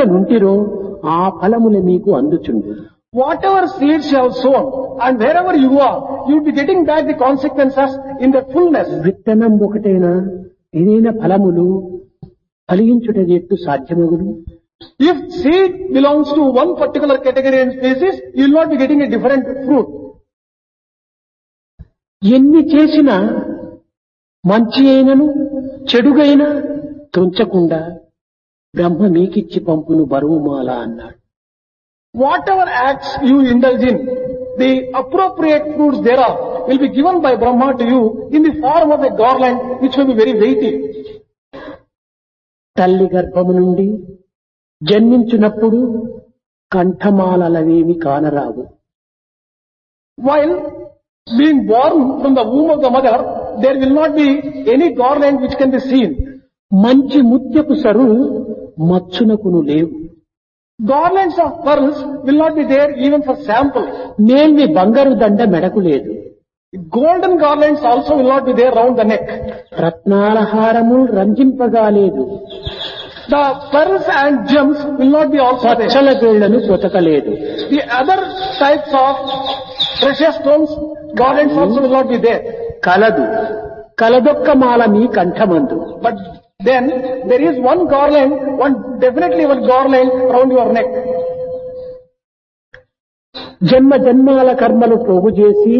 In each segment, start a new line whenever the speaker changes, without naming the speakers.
నుంటిరో ఆ ఫలములు మీకు అందుచుండు.
Whatever seeds you have sown and wherever you are, you will be getting back the consequences in the fullness.
విత్తనం ఒకటైనా ఇదైన ఫలములు ఫలించుట ఎట్టు సాధ్యమగును?
If seed belongs to one particular category and species, you will not be getting a different fruit.
ఎన్ని చేసినా మంచి అయినను చెడుగైనా తుంచకుండా బ్రహ్మ మీకిచ్చి పంపును బరువుమాల అన్నాడు.
Whatever acts you indulge in, the appropriate fruits thereof will be given by Brahma to you in the form of a garland which will be very weighty.
తల్లి గర్భము నుండి జన్మించినప్పుడు కంఠమాలవేమి కానరావు.
While being born from the womb of the mother, there will not be any garland which can be seen.
మంచి ముత్యపు sir మచ్చునకును లేవు.
Garlands of pearls will not be there even for sample.
మేల్వి బంగారు దండ మెడకు లేదు.
Golden garlands also will not be there round the neck.
రత్నాల హారము రంజింపగా లేదు.
The pearls and gems will not be also there.
Pachchala గేళ్లను పొతకలేదు.
The other types of precious stones, garlands also will not be there.
కలదు కలదొక్క మాల మీ కంఠమందు.
But then there is one garland, definitely one garland around your neck.
జన్మ జన్మాల కర్మలు పోగు చేసి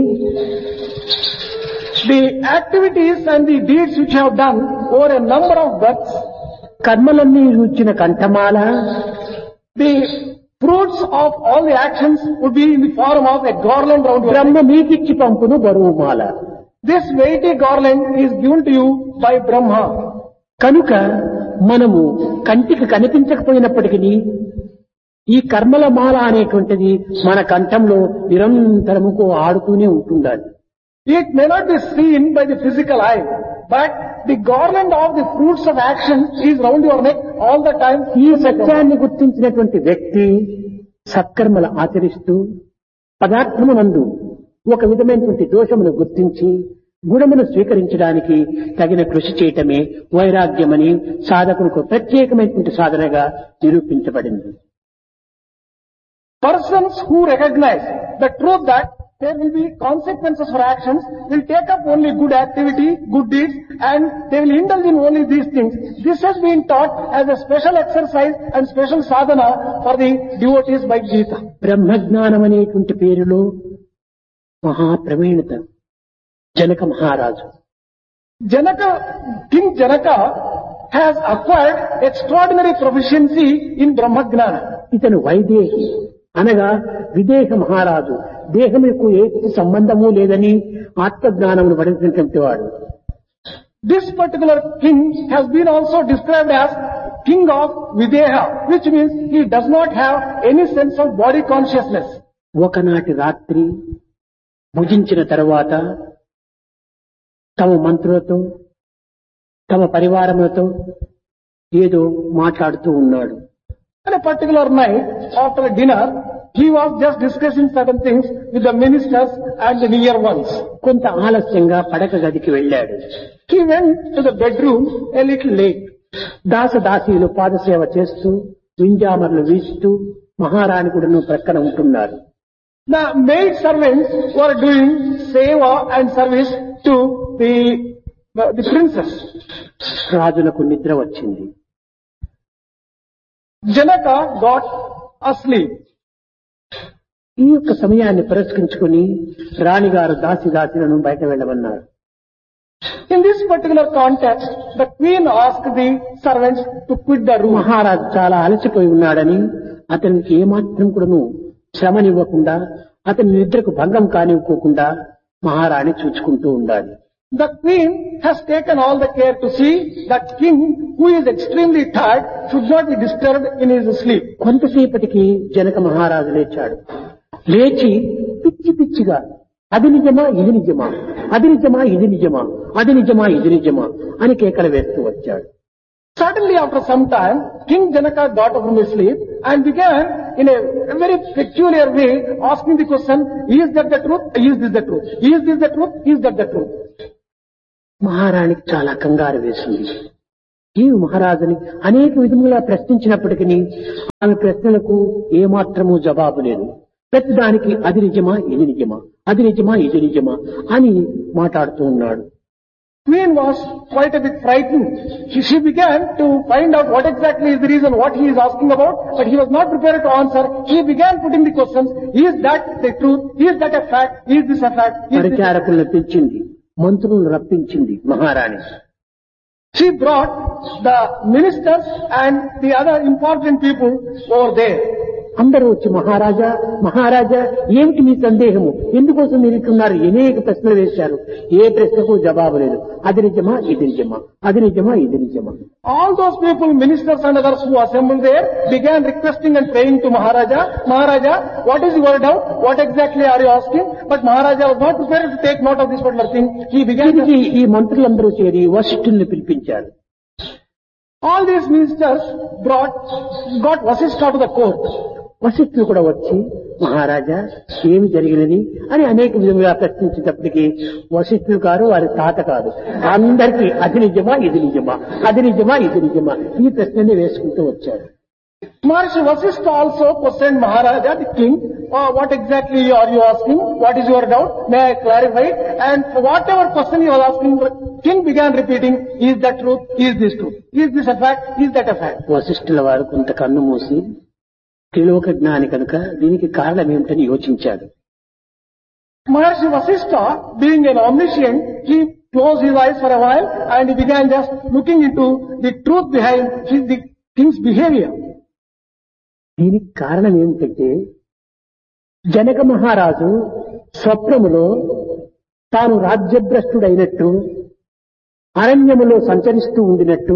The activities and the deeds which you have done over a number of births,
కర్మలన్నీ రుచిన కంఠమాల
the fruits of all the actions would be in the form of a garland around your
Brahma
neck.
మీకిచ్చి పంపును బరువుమాల.
This weighty garland is given to you by Brahma.
కనుక మనము కంటికి కనిపించకపోయినప్పటికీ ఈ కర్మల మాల అనేటువంటిది మన కంఠంలో నిరంతరముకు ఆడుతూనే ఉంటుండాలి.
It may not be seen by the physical eye, but the garland of the fruits of action is round your neck all the time.
ఈ సత్యాన్ని గుర్తించినటువంటి వ్యక్తి సత్కర్మలు ఆచరిస్తూ పదార్థమునందు ఒక విధమైనటువంటి దోషమును గుర్తించి గుణమును స్వీకరించడానికి తగిన కృషి చేయటమే వైరాగ్యమని సాధకులకు ప్రత్యేకమైనటువంటి సాధనగా నిరూపించబడింది.
Persons who recognize the truth that there will be consequences for actions will take up only good activity, good deeds, and they will indulge in only these things. This has been taught as a special exercise and special sadhana for the devotees by Gita.
బ్రహ్మజ్ఞానం అనేటువంటి పేరులో మహాప్రవీణత జనక మహారాజు.
King Janaka has acquired extraordinary proficiency in Brahmagnana.
ఇతను వైదేహి అనగా విదేహ మహారాజు. దేహముకు ఏ సంబంధము లేదని ఆత్మజ్ఞానమును పడినటువంటి వాడు.
This particular king has been also described as king of Videha, which means he does not have any sense of body consciousness.
ఒకనాటి రాత్రి భుజించిన తరువాత తమ మంత్రులతో తమ పరివారములతో ఏదో మాట్లాడుతూ ఉన్నాడు.
On a particular night, after dinner, he was just discussing certain things with the ministers and the near ones.
కొంత ఆలస్యంగా పడక గదికి వెళ్ళాడు.
He went to the bedroom a little late.
దాసదాసీలు పాదసేవ చేస్తూ వింజామర్లు వీస్తూ మహారాణి కూడాను ప్రక్కన ఉంటున్నారు.
The maid servants were doing seva and service to the princess.
రాజులకు నిద్ర వచ్చింది.
Janaka got asleep.
ఈ యొక్క సమయాన్ని పురస్కరించుకుని రాణిగారు దాసీలను బయట వెళ్ళమన్నారు.
In this particular context, the queen asked the servants to quit the room.
మహారాజు చాలా అలసిపోయి ఉన్నాడని అతనికి ఏమాత్రం కూడాను శ్రమనివ్వకుండా అతని నిద్రకు భంగం కానివ్వకుండా మహారాణి చూచుకుంటూ ఉండాలి.
The queen has taken all the care to see that king, who is extremely tired, should not be disturbed in his sleep.
కొంతసేపటికి జనక మహారాజు లేచాడు. లేచి పిచ్చి పిచ్చిగా అది నిజమా ఇది నిజమా, అది నిజమా ఇది నిజమా, అది నిజమా ఇది నిజమా అని కేకలు వేస్తూ వచ్చాడు.
Suddenly, after some time, King Janaka got up from his sleep and began in a very peculiar way asking the question, is that the truth? Is this the truth? Is this the truth? Is that the truth?
మహారాణికి చాలా కంగారు వేసింది. జీవి మహారాజుని అనేక విధములుగా ప్రశ్నించినప్పటికీ ఆమె ప్రశ్నలకు ఏమాత్రము జవాబు లేదు. ప్రతిదానికి అది నిజమా ఇది నిజమా, అది నిజమా ఇది నిజమా అని మాట్లాడుతూ ఉన్నాడు.
Queen was quite a bit frightened. She began to find out what exactly is the reason, what he is asking about, but he was not prepared to answer. He began putting the questions. Is that the truth? Is that a fact? Is this a fact?
పరిచారకులను పిలిచింది, మంత్రులను రప్పించింది మహారాణి.
She brought the ministers and the other important people over there.
అందరూ వచ్చి మహారాజా మహారాజా ఏమిటి మీ సందేహము, ఎందుకోసం మీరు ఇట్టున్నారు, అనేక ప్రశ్నలు వేశారు. ఏ ప్రశ్నకు జవాబు లేదు. అది నిజమా ఇది నిజమా, అది నిజమా ఇది నిజమా.
All those people, ministers and others who assembled there, began requesting and praying to Maharaja, Maharaja, what is your doubt? What exactly are you asking? But Maharaja was not prepared to take note of this particular thing. He began to...
ఈ మంత్రులందరూ చేరి వశిష్ఠుల్ని పిలిపించారు.
All these ministers got Vasishtha to the court.
వశిష్ఠులు కూడా వచ్చి మహారాజా ఏమి జరిగినది అని అనేక విధంగా ప్రశ్నించేటప్పటికీ వశిష్ఠులు కాదు, వారి తాత కాదు, అందరికీ అది నిజమా ఇది నిజమా, అది నిజమా ఇది నిజమా ఈ ప్రశ్నని వేసుకుంటూ వచ్చారు.
Maharishi Vasishtha also questioned Maharaja, the king, what exactly are you asking? What is your doubt? May I clarify it? And whatever question he was asking, the king began repeating, is that truth? Is this truth? Is this a fact? Is that a fact?
వశిష్ఠుల వారు కొంత కన్ను మూసి త్రిలోక జ్ఞాని కనుక దీనికి కారణం ఏమిటని యోచించాడు.
Maharishi Vasishtha, being an omniscient, he closed his eyes for a while and he began just looking into the truth behind the king's behavior.
దీనికి కారణం ఏమిటంటే జనక మహారాజు స్వప్నములో తాను రాజ్యభ్రష్టుడైనట్టు అరణ్యములో సంచరిస్తూ ఉండినట్టు,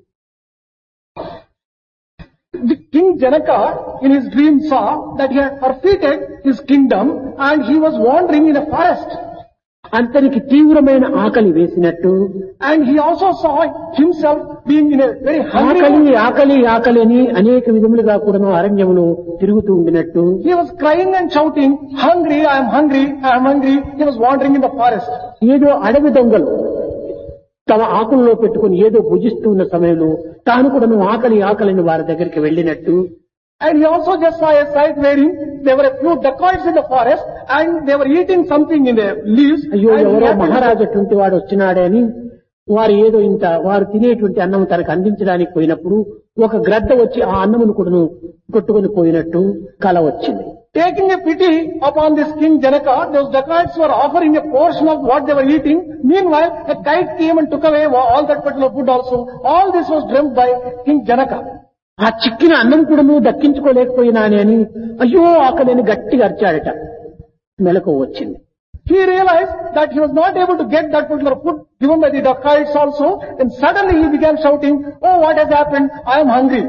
the King Janaka in his dream saw that he had forfeited his kingdom and he was wandering in a forest.
అతనికి తీవ్రమైన ఆకలి వేసినట్టు,
and he also saw himself being in a very hungry
ఆకలి ఆకలి ఆకలి అని అనేక విధములుగా కూడా అరణ్యములో తిరుగుతూ ఉండినట్టు,
he was crying and shouting, hungry, I am hungry, I am hungry. He was wandering in the forest.
ఏదో అడవి దొంగలు తమ ఆకుల్లో పెట్టుకుని ఏదో భుజిస్తూ ఉన్న సమయంలో తాను కూడా ఆకలి ఆకలిని వారి దగ్గరికి వెళ్ళినట్టు,
and he also just saw a sight wherein there were a few dacoits in the forest and they were eating something in the leaves.
అయ్యో ఎవరో మహారాజు అటువంటి వాడు వచ్చినాడే అని వారు ఏదో ఇంత వారు తినేటువంటి అన్నం తనకు అందించడానికి పోయినప్పుడు ఒక గ్రద్ద వచ్చి ఆ అన్నమును కూడా కొట్టుకొని పోయినట్టు కల వచ్చింది.
Taking a pity upon this King Janaka, those dacoits were offering a portion of what they were eating. Meanwhile, a kite came and took away all that particular food also. All this was dreamt by King Janaka.
ఆ చిక్కిన అన్నం కూడా దక్కించుకోలేకపోయినాని అని అయ్యో ఆకలి అని గట్టిగా అరిచాడట. మెలకు వచ్చింది.
He realized that he was not able to get that particular food given by the dacoits also. And suddenly he began shouting, oh, what has happened? I am hungry.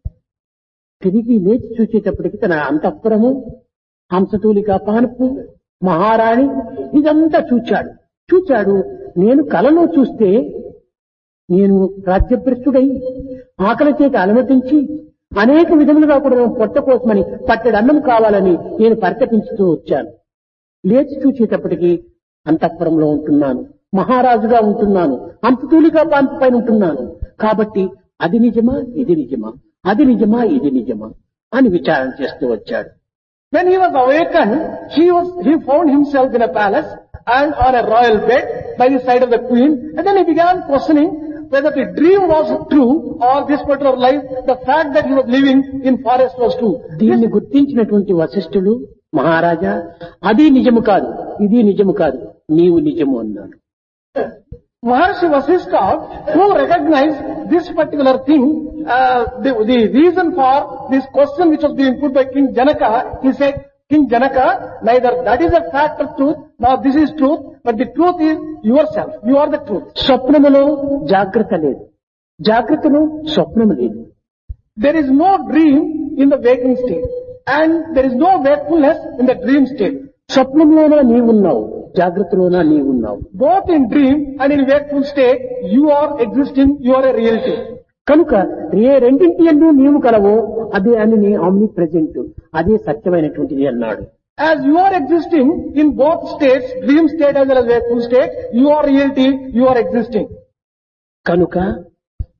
తిరిగి లేచి చూసేటప్పటికి తన అంతఃపురము, హంసతూలిక పానుపు, మహారాణి ఇదంతా చూచాడు. నేను కలలో చూస్తే నేను రాజ్యభ్రష్టుడై ఆకలి చేత అలమటించి అనేక విధములుగా కూడా పొట్ట కోసమని పట్టెడు అన్నం కావాలని నేను పరితపించుతూ వచ్చాను. లేచి చూసేటప్పటికి అంతఃపురంలో ఉంటున్నాను, మహారాజుగా ఉంటున్నాను, హంసతూలిక పాన్పు పైన ఉంటున్నాను. కాబట్టి అది నిజమా ఇది నిజమా, అది నిజమా ఇది నిజమా అని విచారణ చేస్తూ వచ్చాడు.
When he was awakened, he found himself in a palace and on a royal bed by the side of the queen, and then he began questioning whether the dream was true or this particular life, the fact that he was living in forest was true.
దీన్ని గుర్తించినటువంటి వశిష్ఠుడు, మహారాజా అది నిజము కాదు, ఇది నిజము కాదు, నీవు నిజము అన్నాడు.
Maharishi Vasishtha, who recognized this particular thing, the reason for this question which was being put by King Janaka, he said, King Janaka, neither that is a fact of truth, nor this is truth, but the truth is yourself. You are the truth.
స్వప్నములో జాగ్రత్త లేదు, జాగ్రత్తలో స్వప్నము లేదు.
There is no dream in the waking state, and there is no wakefulness in the dream state.
స్వప్నంలోనా నీవున్నావు, జాగ్రత్తలోనా నీవున్నావు.
Both in dream and in wakeful state, you are existing, you are a reality.
కనుక ఏ రెండింటి యందు నీవు కలవో అదే అని omni present, అదే సత్యమైనటువంటిది అన్నాడు.
As you are existing in both states, dream state as well as wakeful state, you are reality, you are existing.
కనుక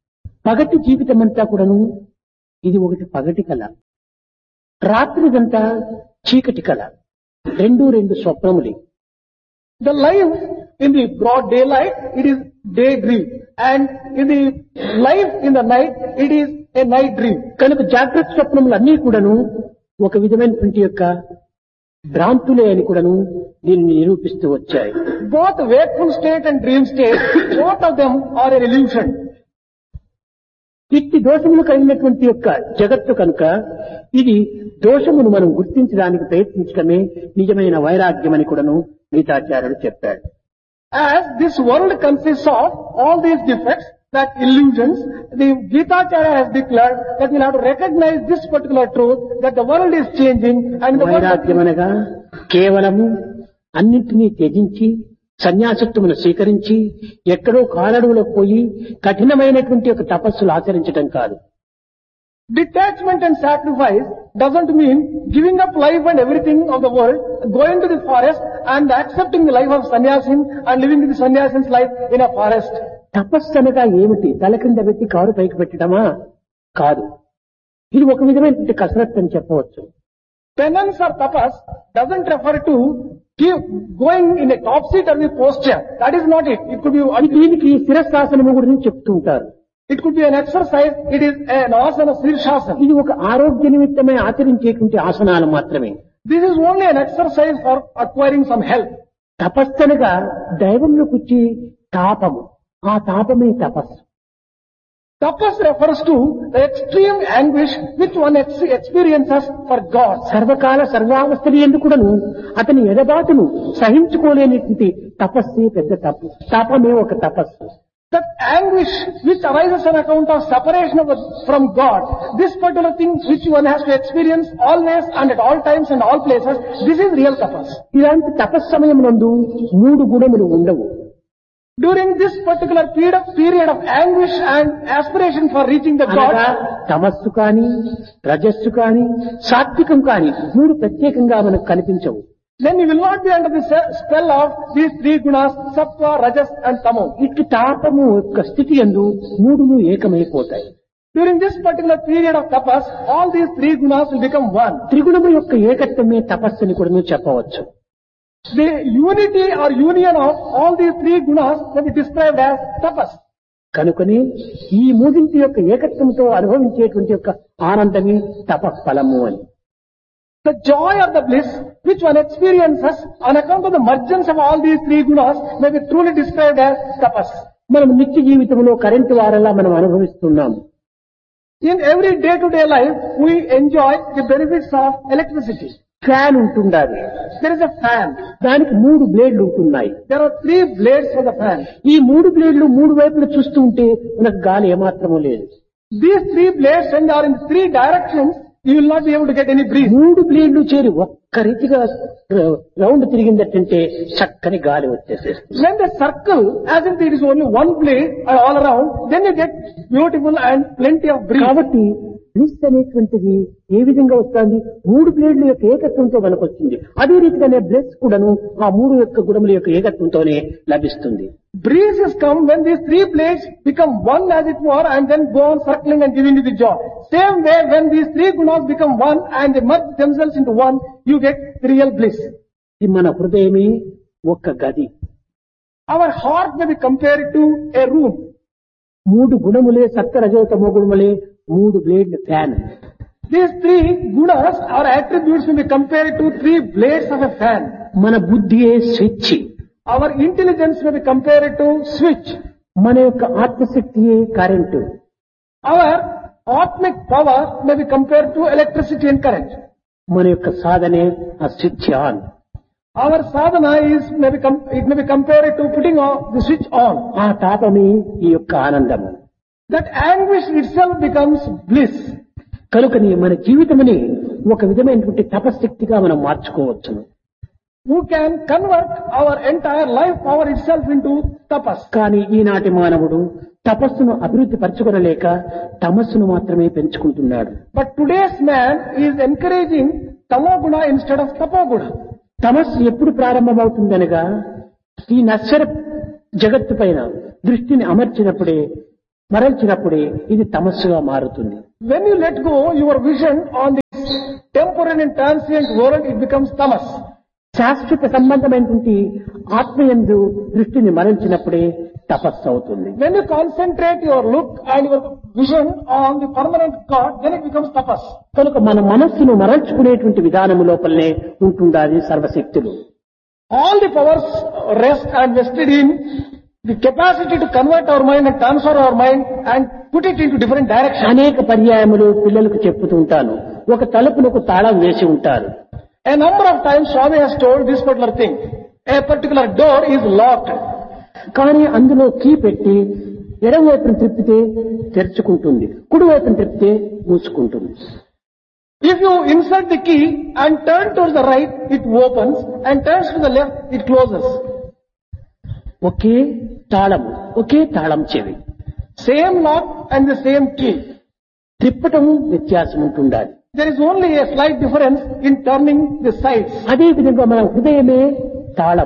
పగటి జీవితం అంతా కూడాను ఇది ఒకటి పగటి కళ, రాత్రిదంతా చీకటి కళ, రెండు స్వప్నములే.
The life in the broad daylight, it is daydream. And in the life in the night, it is a night dream.
కనుక జాగ్రత్త స్వప్నములు అన్నీ కూడాను ఒక విధమైనటువంటి యొక్క భ్రాంతులే అని కూడాను దీనిని నిరూపిస్తూ వచ్చాయి.
Both wakeful state and dream state, both of them are an illusion.
ఇట్టి దోషములు కలిగినటువంటి యొక్క జగత్తు కనుక ఇది దోషమును మనం గుర్తించడానికి ప్రయత్నించడమే నిజమైన వైరాగ్యం అని కూడాను గీతాచార్యుడు చెప్పాడు.
As this world consists of all these defects, that illusions, the Gitacharya has declared that we'll have to recognize this particular truth, that the world is changing and the world...
వైరాగ్యం అనగా కేవలము అన్నింటినీ త్యజించి సన్యాసత్వమును స్వీకరించి ఎక్కడో కాలడువులో పోయి కఠినమైనటువంటి ఒక తపస్సులు ఆచరించడం కాదు.
Detachment and sacrifice doesn't mean giving up life and everything of the world, going to the forest and accepting the life of sannyasin and living the sannyasin's life in a forest.
తపస్సు అనగా ఏమిటి? తల కింద పెట్టి car పైకి పెట్టడమా? కాదు. ఇది ఒక విధమైనటువంటి కసరత్తు అని చెప్పవచ్చు.
Penance or tapas doesn't refer to going in a topsy-turvy posture. That is not it. It could be...
దీనికి శిరస్సాసనము గురించి చెప్తూ ఉంటారు.
It could be an exercise. It is an asana, Sirshasana.
ఇది ఒక ఆరోగ్య నిమిత్తమై ఆచరించేటువంటి ఆసనాలు మాత్రమే.
This is only an exercise for acquiring some health.
తపస్సనగా దైవంలో కూర్చి తాపము, ఆ తాపమే తపస్సు.
Tapas refers to the extreme anguish which one experiences for God.
సర్వకాల సర్వావస్థలు ఎందుకుడను అతని ఎడబాటును సహించుకోలేనిటువంటి తపస్సే పెద్ద తప్పు. తాపమే ఒక తపస్సు.
That anguish which arises on account of separation from God, this particular thing which one has to experience always and at all times and all places, this is real tapas.
ఇలాంటి తపస్సు సమయమునందు 3 గుణములు ఉండవు.
During this particular period of anguish and aspiration for reaching the God,
తమస్సు కాని రజస్సు కాని సాత్వికం కాని 3 ప్రత్యేకంగా మనకు కనిపించవు.
then you will not be under the spell of these 3 gunas, sattva, rajas and tamo.
ఇటు తాపము యొక్క స్థితి యందు 3 ఏకమైపోతాయి.
During this particular period of tapas, all these 3 gunas will become one.
త్రిగుణము యొక్క ఏకత్వమే తపస్సుని కూడా చెప్పవచ్చు.
The unity or union of all these 3 gunas may be described as tapas.
కనుకనే ఈ మూడింటి యొక్క ఏకత్వంతో అనుభవించేటువంటి యొక్క ఆనందమే తపఫలము అని.
The joy or the bliss which one experiences on account of the mergence of all these 3 gunas may be truly described as tapas.
మనం నిత్య జీవితంలో కరెంటు వారలా మనం అనుభవిస్తున్నాం.
In every day-to-day life, we enjoy the benefits of electricity.
Fan ఉంటుండాలి.
There is a fan.
దానికి 3 బ్లేడ్లు ఉంటున్నాయి.
There are 3 blades for the fan.
ఈ 3 బ్లేడ్లు 3 వైపులు చూస్తూ ఉంటే మనకు గాలి ఏమాత్రమూ లేదు.
These 3 blades, when they are in 3 directions, you will not be able to get any breeze.
3 బ్లేడ్లు చేరి ఒక్క రీతిగా రౌండ్ తిరిగిందంటే చక్కని గాలి వచ్చేసేస్తుంది.
When they circle, as if it is only one blade all around, then you get beautiful and plenty of breeze.
కాబట్టి bliss అనేటువంటిది ఏ విధంగా వస్తుంది? 3 బ్లేడ్ల యొక్క ఏకత్వంతో మనకు వచ్చింది. అదే రీతిగానే బ్లెస్ కూడాను ఆ 3 యొక్క గుణముల యొక్క ఏకత్వంతోనే లభిస్తుంది.
Breezes come when these 3 blades become one as it were and then go on circling and giving you the joy. Same way when these 3 gunas become one and they merge themselves into one, you get the real bliss.
ఇది మన హృదయమే ఒక్క గది.
Our heart may be compared to a room.
3 గుణములే సత్వ రజోతమో గుణములే 3 బ్లేడ్ల fan.
These 3 gunas or attributes may be compared to 3 blades of a fan.
మన బుద్ధియే switch.
Our intelligence may be compared to switch.
మన యొక్క ఆత్మశక్తియే current.
Our atmic power may be compared to electricity and current.
మన యొక్క సాధనే ఆ switch on.
Our sadhana may be compared to putting the switch on.
ఆ తాపమే ఈ యొక్క ఆనందము.
That anguish itself becomes bliss.
కనుకని మన జీవితముని ఒక విధమైనటువంటి తపశక్తిగా మనం మార్చుకోవచ్చును.
Who can convert our entire life power itself into tapas.
కానీ ఈనాటి మానవుడు తపస్సును అభివృద్ధి పరచుకొనలేక తమస్సును మాత్రమే పెంచుకుంటున్నాడు.
But today's man is encouraging tamoguna instead of tapoguna.
తమస్సు ఎప్పుడు ప్రారంభమవుతుందనగా ఈ నశ్వర జగత్తు పైన దృష్టిని అమర్చినప్పుడే మరల్చినప్పుడే ఇది తమస్సుగా మారుతుంది.
When you let go your vision on this temporary and transient world, it becomes tamas.
శాశ్వత సంబంధమైనటువంటి ఆత్మయందు దృష్టిని మరల్చినప్పుడే తపస్సు అవుతుంది.
When you concentrate your look and your vision on the permanent God, then it becomes tapas.
కనుక మన మనస్సును మరల్చుకునేటువంటి విధానము లోపలనే ఉంటుండాలి సర్వశక్తులు.
All the powers rest and vested in the capacity to convert our mind and transfer our mind and put it into different directions.
అనేక పర్యాయములు పిల్లలకు చెప్పుతూ ఉంటాను. ఒక తలుపునకు తాళం వేసి ఉంటారు.
A number of times Swami has told this particular thing. A particular door is locked.
కానీ అందులో కీ పెట్టి ఎడమ వైపును తిప్పితే తెరుచుకుంటుంది, కుడి వైపును తిప్పితే మూసుకుంటుంది.
If you insert the key and turn towards the right, it opens, and turns to the left, it closes.
ఒకే తాళం, ఒకే తాళం చెవి,
Same lock and the same key.
తిప్పటం వ్యత్యాసం ఉంటుండాలి.
There is only a slight difference in turning the sides.
అదే విధంగా మన హృదయమే తాళం,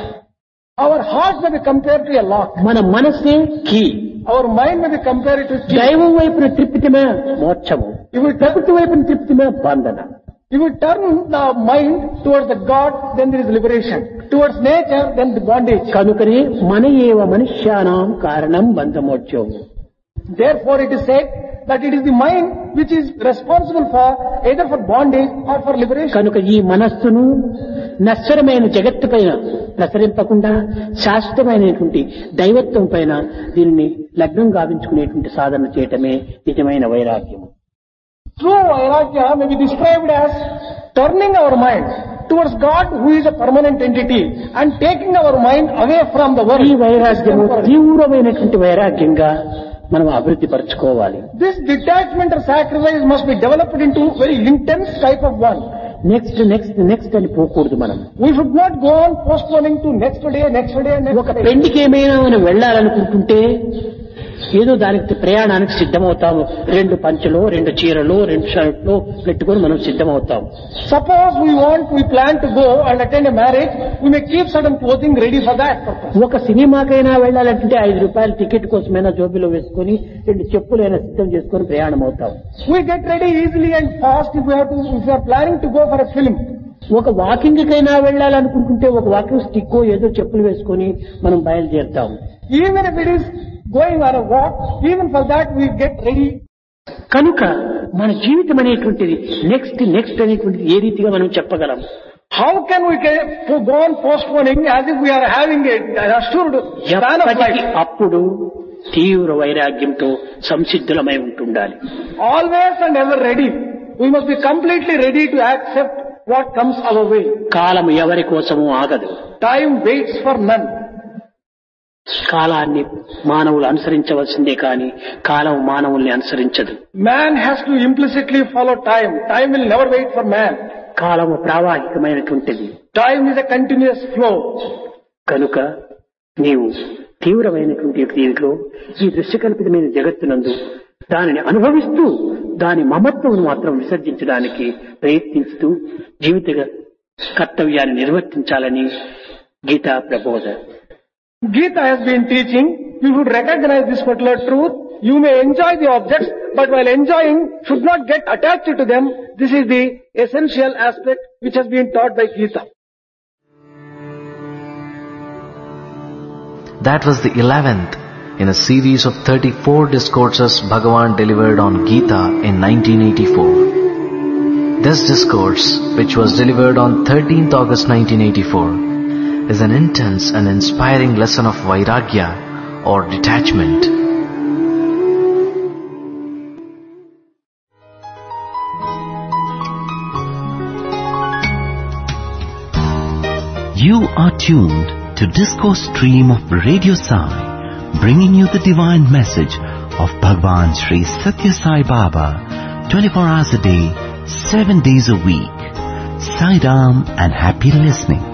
Our heart may be compared to a lock.
మన మనస్సే key.
Our mind may be compared to key.
దైవం వైపున తిప్పితమే మోక్షము, ప్రకృతి వైపున తిప్పితమే బంధన.
If you turn the mind towards the God, then there is liberation. Towards nature, then the bondage.
కనుకనే మన ఏవ మనుష్యానాం కారణం బంధమోక్షం.
Therefore it is said that it is the mind which is responsible for either for bondage or for liberation.
కనుక ఈ మనస్సును నశ్వరమైన జగత్తు పైన ప్రసరింపకుండా శాశ్వతమైనటువంటి దైవత్వం పైన దీనిని లగ్నం గావించుకునేటువంటి సాధన చేయటమే నిజమైన వైరాగ్యం.
True vairagya may be described as turning our mind towards God, who is a permanent entity, and taking our mind away from the world.
ఈ వైరాగ్యము తీవ్రమైనటువంటి వైరాగ్యంగా మనం అభివృద్ధి పరచుకోవాలి.
This detachment or sacrifice must be developed into very intense type of one.
Next అని పోకూడదు. మనం
We should not go on postponing to next day.
ఒక పెళ్లికి ఏమైనా మనం వెళ్ళాలనుకుంటుంటే ఏదో దానికి ప్రయాణానికి సిద్ధమవుతాము. 2 పంచలు, 2 చీరలు, 2 షర్ట్లు పెట్టుకొని మనం సిద్ధమవుతాం.
Suppose we plan to go and attend a marriage, we may keep certain clothing ready for that purpose.
ఒక సినిమాకైనా వెళ్ళాలంటే 5 రూపాయల టికెట్ కోసమైనా జోబిలో వేసుకొని 2 చెప్పులైనా సిద్ధం చేసుకొని ప్రయాణం అవుతాం.
We get ready easily and fast if we are planning to go for a film.
ఒక వాకింగ్ కైనా వెళ్ళాలనుకుంటుంటే ఒక వాకింగ్ స్టిక్ ఏదో చెప్పులు వేసుకొని మనం బయలుదేరుతాం.
Even if it is going on a walk, even for that we get ready.
కనుక మన జీవితం అనేటువంటిది నెక్స్ట్ అనేటువంటిది ఏ రీతిగా మనం చెప్పగలం?
How can we go on postponing as if we are having an assured plan of life?
అప్పుడు తీవ్ర వైరాగ్యంతో సంసిద్ధులమై ఉంటుండాలి.
Always and ever ready. We must be completely ready to accept what comes our way.
కాలం ఎవరి కోసము ఆగదు.
Time waits for none.
కాలాన్ని మానవులు అనుసరించవలసిందే కానీ కాలం మానవుల్ని అనుసరించదు.
Man has to implicitly follow time. Time will never wait for man.
కాలము ప్రావాహికమైనటువంటిది.
Time is a continuous flow.
కనుక నీవు తీవ్రమైనటువంటి దీంట్లో ఈ దృశ్యకల్పితమైన జగత్తునందు దానిని అనుభవిస్తూ దాని మమత్వం మాత్రం విసర్జించడానికి ప్రయత్నిస్తూ జీవిత కర్తవ్యాన్ని నిర్వర్తించాలని గీతా ప్రబోధ.
Gita has been teaching, you should recognize this particular truth. You may enjoy the objects, but while enjoying, should not get attached to them. This is the essential aspect which has been taught by Gita.
That was the 11th in a series of 34 discourses Bhagavan delivered on Gita in 1984. This discourse, which was delivered on 13th August 1984, is an intense and inspiring lesson of Vairagya or detachment.
You are tuned to Discourse Stream of Radio Sai, bringing you the divine message of Bhagwan Sri Satya Sai Baba, 24 hours a day, 7 days a week. Sai Ram and happy listening.